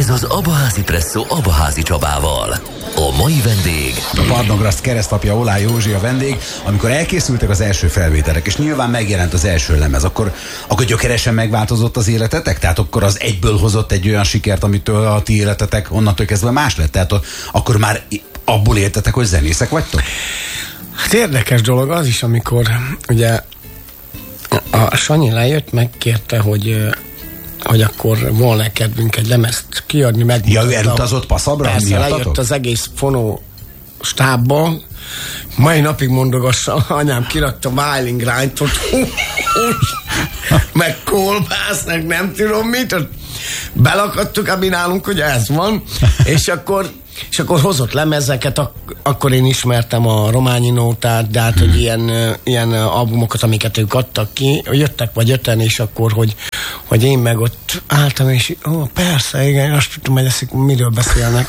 Ez az Abaházi Presszó Abaházi Csabával. A mai vendég... A Parnograszt keresztapja Olaj Józsi a vendég. Amikor elkészültek az első felvételek, és nyilván megjelent az első lemez, akkor gyökeresen megváltozott az életetek? Tehát akkor az egyből hozott egy olyan sikert, amitől a ti életetek onnantól kezdve más lett? Tehát akkor már abból éltetek, hogy zenészek vagytok? Hát érdekes dolog az is, amikor ugye a Sanyi lejött, megkérte, hogy akkor volna kedvünk egy lemezt kiadni, megmutatta. Ja, ő elutazott Passzabra? Persze, lejött az egész fonó stábba. Mai napig mondogassa, anyám kirakta Weiling Reintot, meg kolbász, meg nem tudom mit, belakadtuk, ami nálunk, hogy ez van, és akkor hozott lemezeket, akkor én ismertem a Rományi Nótát, de hát, hogy ilyen albumokat, amiket ők adtak ki, jöttek vagy öten, és akkor, hogy én meg ott álltam, és persze, igen, azt tudtam, hogy ezt miről beszélnek.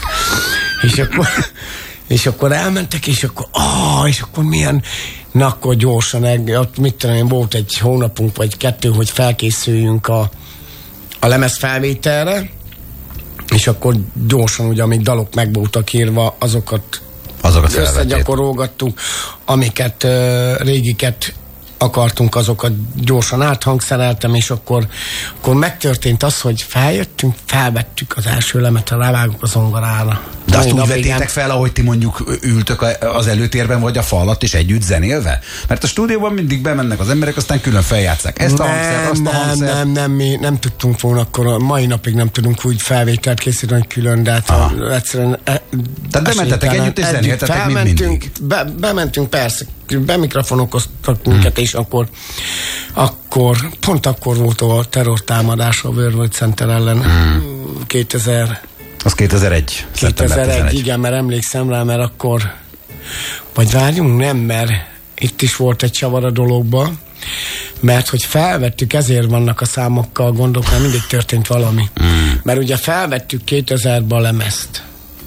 És akkor elmentek, és akkor milyen, na akkor gyorsan, ott mit tudom én, volt egy hónapunk, vagy 2, hogy felkészüljünk a lemez felvételre, és akkor gyorsan, ugye, amíg dalok meg voltak írva, azokat összegyakorolgattuk, amiket régiket akartunk, azokat gyorsan áthangszereltem, és akkor megtörtént az, hogy feljöttünk, felvettük az első lemet, rávágunk a zongorára. De azt úgy vettétek fel, ahogy ti mondjuk ültök az előtérben, vagy a fal alatt, és együtt zenélve? Mert a stúdióban mindig bemennek az emberek, aztán külön feljátszák ezt a hangszert, azt a hangszert. Mi nem tudtunk volna akkor, a mai napig nem tudunk úgy felvételt készíteni, külön, de hát egyszerűen... Tehát bementetek együtt, és zenéltetek, mint mindig. Bementünk, persze, bemikrofonokoztak minket, és akkor pont akkor volt a terrortámadás a World Trade Center ellen 2000. Az 2001. 2001, igen, mert emlékszem rá, mert akkor, vagy várjunk, nem, mert itt is volt egy csavar a dologban, mert hogy felvettük, ezért vannak a számokkal gondok, mert mindig történt valami. Mert ugye felvettük 2000-ben a lemezt.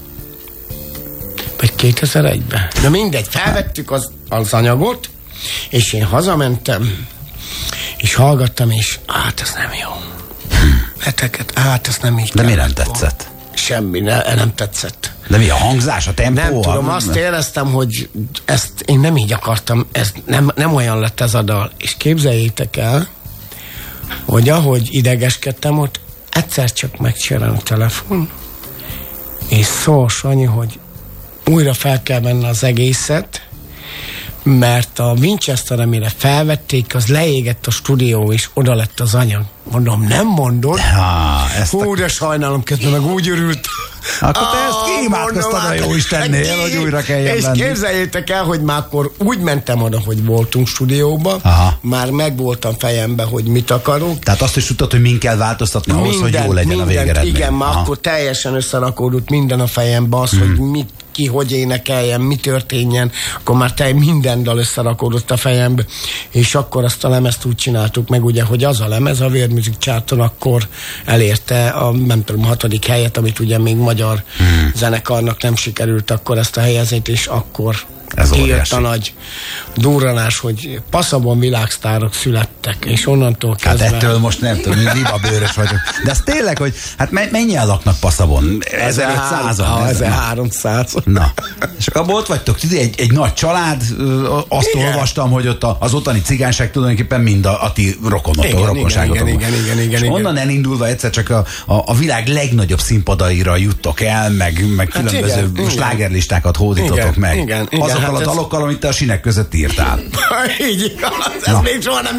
Vagy 2001-ben. Na mindegy, felvettük az anyagot, és én hazamentem, és hallgattam, és ez nem jó. Ez nem így. De mi nem tetszett? Semmi, nem tetszett. De mi a hangzás, a tempó? Nem tudom, azt éreztem, hogy ezt én nem így akartam, ez nem olyan lett ez a dal. És képzeljétek el, hogy ahogy idegeskedtem, ott egyszer csak megcsörön a telefon, és szól Sanyi, hogy újra fel kell venni az egészet, mert a Winchester, amire felvették, az leégett a stúdió, és oda lett az anyag. Mondom, nem mondod? De sajnálom, közben meg úgy örült. Akkor te ezt kiimádkoztad a jó Istennél, hogy újra kelljen lenni. És képzeljétek el, hogy már akkor úgy mentem oda, hogy voltunk stúdióba, már meg voltam fejembe, hogy mit akarok. Tehát azt is tudtad, hogy min kell változtatni ahhoz, hogy jó legyen a végeredmény. Igen, már akkor teljesen összerakódott minden a fejembe, az, hogy ki hogy énekeljen, mi történjen, akkor már minden dal összerakódott a fejembe, és akkor azt a lemezt úgy csináltuk meg, ugye, hogy az a lemez a Weird Music Charton akkor elérte a, nem tudom, 6. helyet, amit ugye még magyar zenekarnak nem sikerült akkor ezt a helyezést, és akkor kijött a nagy durranás, hogy Passzabon világsztárok születtek, és onnantól kezdve... Hát ettől most nem tudom, libabőrös vagyok. De az tényleg, hogy hát mennyien laknak Passzabon? 1500-an? 1300. Na, és akkor ott vagytok, egy nagy család, azt olvastam, hogy ott az ottani cigányság tulajdonképpen mind a ti rokonságotok. Igen. És onnan elindulva egyszer csak a világ legnagyobb színpadaira juttok el, meg különböző slágerlistákat hódítotok meg. Igen. Azokkal a dalokkal, amit te a sinek között írtál. Így igaz, ez még soha nem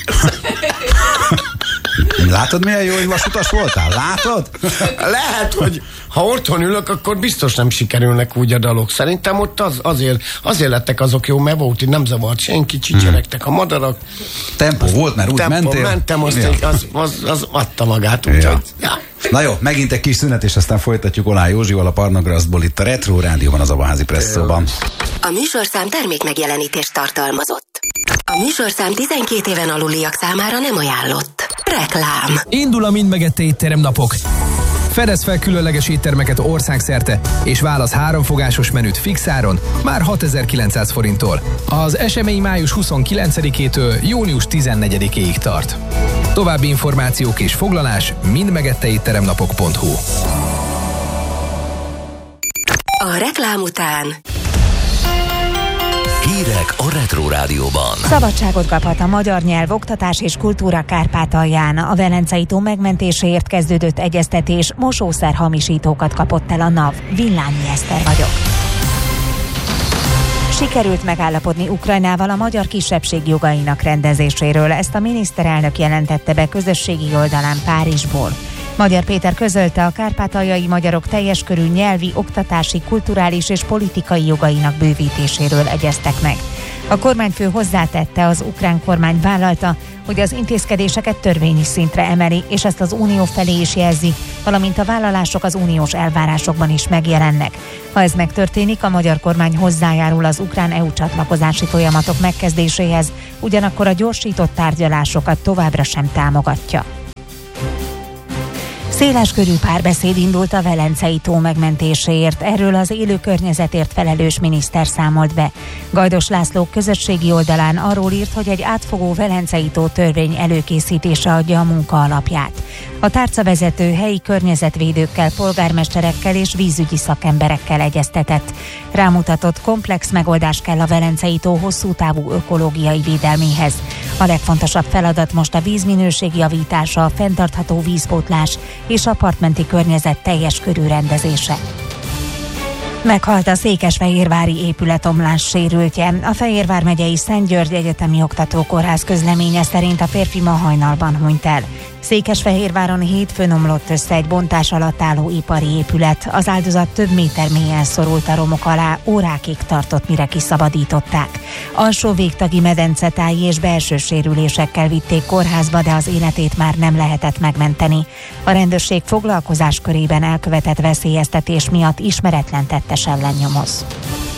Látod, milyen jó, hogy vasutas voltál? Látod? Lehet, hogy ha otthon ülök, akkor biztos nem sikerülnek úgy a dalok. Szerintem ott azért lettek azok jó, mert volt, így nem zavart senki, csicseregtek a madarak. Tempó volt, mert úgy mentél. Mentem, az adta magát. Úgyhogy, Na jó, megint egy kis szünet, és aztán folytatjuk Olaj Józsival a Parnograsztból itt a Retro Rádióban, az Abaházi Presszóban. A műsorszám termék megjelenítést tartalmazott. A műsorszám 12 éven aluliak számára nem ajánlott. Reklám. Indul a Mind Megette étterem napok. Fedez fel különleges éttermeket országszerte, és válasz 3 fogásos menüt fix áron, már 6900 forinttól. Az esemény május 29-től június 14-ig tart. További információk és foglalás mindmegetteétteremnapok.hu. A reklám után Hírek a Retro Rádióban. Szabadságot kaphat a magyar nyelv, oktatás és kultúra Kárpátalján. A Velencei tó megmentéséért kezdődött egyeztetés, mosószerhamisítókat kapott el a NAV. Villányi Eszter vagyok. Sikerült megállapodni Ukrajnával a magyar kisebbség jogainak rendezéséről. Ezt a miniszterelnök jelentette be közösségi oldalán Párizsból. Magyar Péter közölte, a kárpátaljai magyarok teljes körű nyelvi, oktatási, kulturális és politikai jogainak bővítéséről egyeztek meg. A kormányfő hozzátette, az ukrán kormány vállalta, hogy az intézkedéseket törvényi szintre emeli, és ezt az unió felé is jelzi, valamint a vállalások az uniós elvárásokban is megjelennek. Ha ez megtörténik, a magyar kormány hozzájárul az ukrán EU csatlakozási folyamatok megkezdéséhez, ugyanakkor a gyorsított tárgyalásokat továbbra sem támogatja. Széleskörű párbeszéd indult a Velencei tó megmentéséért, erről az élő környezetért felelős miniszter számolt be. Gajdos László közösségi oldalán arról írt, hogy egy átfogó Velencei tó törvény előkészítése adja a munka alapját. A tárcavezető helyi környezetvédőkkel, polgármesterekkel és vízügyi szakemberekkel egyeztetett. Rámutatott, komplex megoldás kell a Velencei tó hosszú távú ökológiai védelméhez. A legfontosabb feladat most a vízminőség javítása, a fenntartható vízpótlás és a partmenti környezet teljes körű rendezése. Meghalt a székesfehérvári épületomlás sérültje. A Fehérvár megyei Szent György Egyetemi Oktatókórház közleménye szerint a férfi ma hajnalban hunyt el. Székesfehérváron hétfőn omlott össze egy bontás alatt álló ipari épület. Az áldozat több méter mélyen szorult a romok alá, órákig tartott, mire kiszabadították. Alsó végtagi medencetáji és belső sérülésekkel vitték kórházba, de az életét már nem lehetett megmenteni. A rendőrség foglalkozás körében elkövetett veszélyeztetés miatt ismeretlen tettes ellen nyomoz.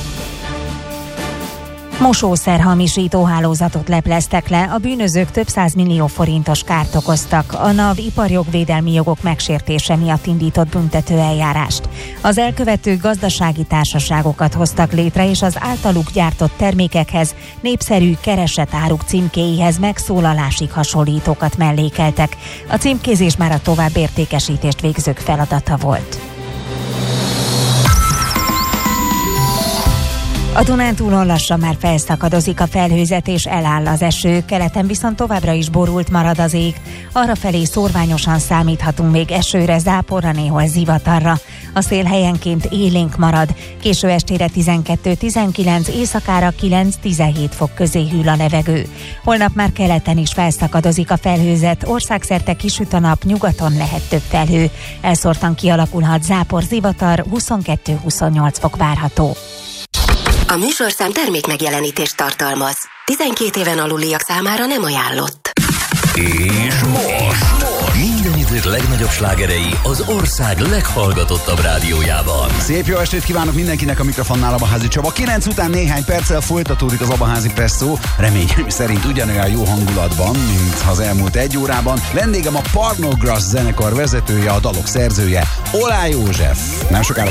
Mosószerhamisító hálózatot lepleztek le, a bűnözők több 100 millió forintos kárt okoztak. A NAV iparjogvédelmi jogok megsértése miatt indított büntetőeljárást. Az elkövetők gazdasági társaságokat hoztak létre, és az általuk gyártott termékekhez, népszerű keresett áruk címkéihez megszólalásig hasonlítókat mellékeltek. A címkézés már a továbbértékesítést végzők feladata volt. A Dunántúlon lassan már felszakadozik a felhőzet és eláll az eső, keleten viszont továbbra is borult marad az ég. Arrafelé szórványosan számíthatunk még esőre, záporra, néhol zivatarra. A szél helyenként élénk marad, késő estére 12-19, éjszakára 9-17 fok közé hűl a levegő. Holnap már keleten is felszakadozik a felhőzet, országszerte kisüt a nap, nyugaton lehet több felhő. Elszórtan kialakulhat zápor, zivatar, 22-28 fok várható. A műsorszám termék megjelenítést tartalmaz. 12 éven aluliak számára nem ajánlott. És most minden idők legnagyobb slágerei az ország leghallgatottabb rádiójában. Szép jó estét kívánok mindenkinek, a mikrofonnál Abaházi Csaba. 9 után néhány perccel folytatódik az Abaházi Presszó, reményem szerint ugyanolyan jó hangulatban, mint az elmúlt egy órában. Vendégem a Pornograph zenekar vezetője, a dalok szerzője, Olá József. Nem sokára